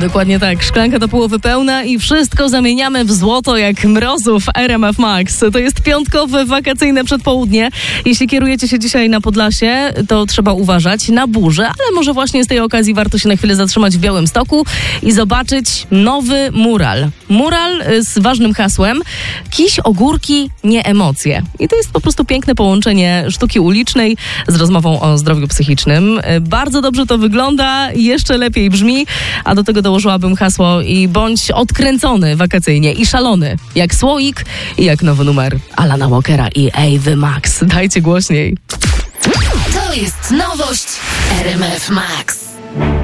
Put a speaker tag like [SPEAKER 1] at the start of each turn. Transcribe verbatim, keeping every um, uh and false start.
[SPEAKER 1] Dokładnie tak. Szklanka do połowy pełna i wszystko zamieniamy w złoto jak mrozów R M F Max. To jest piątkowe, wakacyjne przedpołudnie. Jeśli kierujecie się dzisiaj na Podlasie, to trzeba uważać na burzę, ale może właśnie z tej okazji warto się na chwilę zatrzymać w Białymstoku i zobaczyć nowy mural. Mural z ważnym hasłem Kiś, ogórki, nie emocje. I to jest po prostu piękne połączenie sztuki ulicznej z rozmową o zdrowiu psychicznym. Bardzo dobrze to wygląda, jeszcze lepiej brzmi, a do tego dołożyłabym hasło i bądź odkręcony wakacyjnie i szalony, jak Słoik i jak nowy numer Alana Walkera i Ewy Max. Dajcie głośniej.
[SPEAKER 2] To jest nowość R M F Max.